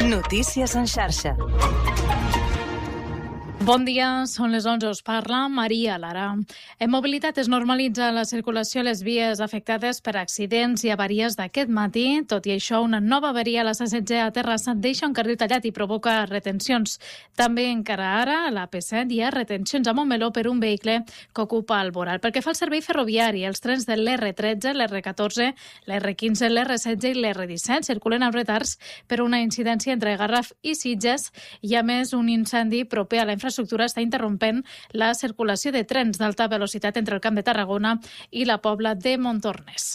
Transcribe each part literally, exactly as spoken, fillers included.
Notícies en xarxa. Bon dia, són les onze, us parla Maria Lara. En mobilitat es normalitza la circulació a les vies afectades per accidents i avaries d'aquest matí. Tot i això, una nova avaria a la C setze a Terrassa deixa un carril tallat i provoca retencions. També encara ara, a la P set hi ha retencions a Montmeló per un vehicle que ocupa el voral. Pel que fa al servei ferroviari, els trens de l'R tretze, l'R catorze, l'R quinze, l'R setze i l'R disset circulen amb retards per una incidència entre Garraf i Sitges i, a més, un incendi proper a la infraestructura està interrompent la circulació de trens d'alta velocitat entre el Camp de Tarragona i la Pobla de Montornès.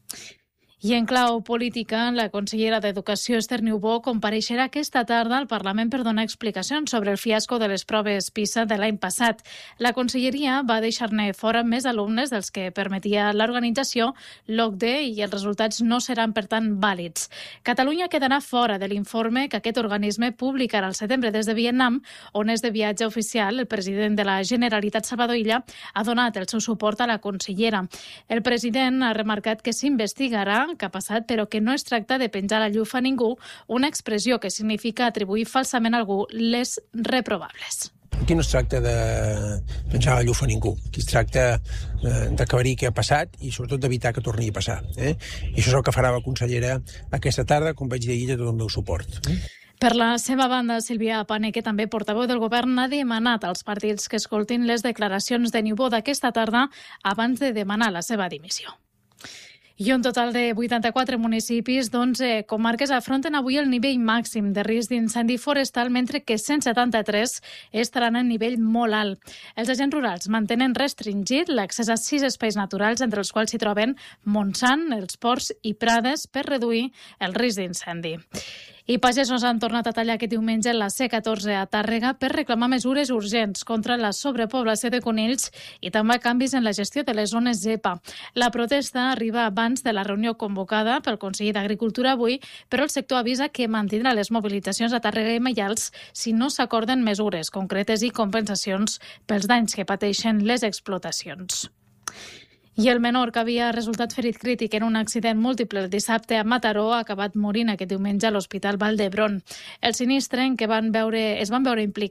I en clau política, la consellera d'Educació, Esther Niubó, compareixerà aquesta tarda al Parlament per donar explicacions sobre el fiasco de les proves PISA de l'any passat. La conselleria va deixar-ne fora més alumnes dels que permetia l'organització, l'O C D E, i els resultats no seran, per tant, vàlids. Catalunya quedarà fora de l'informe que aquest organisme publicarà al setembre des de Vietnam, on és de viatge oficial. El president de la Generalitat, Salvador Illa, ha donat el seu suport a la consellera. El president ha remarcat que s'investigarà que ha passat, però que no es tracta de penjar la llufa a ningú, una expressió que significa atribuir falsament a algú les reprovables. Aquí no es tracta de penjar la llufa a ningú. Aquí es tracta d'aclarir què ha passat i sobretot d'evitar que torni a passar. Eh? I això és el que farà la consellera aquesta tarda, com vaig dir ahir, de tot el meu suport. Eh? Per la seva banda, Sílvia Paneque, també portaveu del govern, ha demanat als partits que escoltin les declaracions de Niubó d'aquesta tarda abans de demanar la seva dimissió. I un total de vuitanta-quatre municipis d'onze comarques afronten avui el nivell màxim de risc d'incendi forestal, mentre que cent setanta-tres estaran en nivell molt alt. Els agents rurals mantenen restringit l'accés a sis espais naturals, entre els quals s'hi troben Montsant, els Ports i Prades, per reduir el risc d'incendi. I pagesos han tornat a tallar aquest diumenge la C catorze a Tàrrega per reclamar mesures urgents contra la sobrepoblació de conills i també canvis en la gestió de les zones zepa. La protesta arriba abans de la reunió convocada pel conseller d'Agricultura avui, però el sector avisa que mantindrà les mobilitzacions a Tàrrega i Maials si no s'acorden mesures concretes i compensacions pels danys que pateixen les explotacions. I el menor, que havia resultat ferit crític en un accident múltiple el dissabte a Mataró, ha acabat morint aquest diumenge a l'Hospital Vall d'Hebron. El sinistre en què van veure, es van veure implicats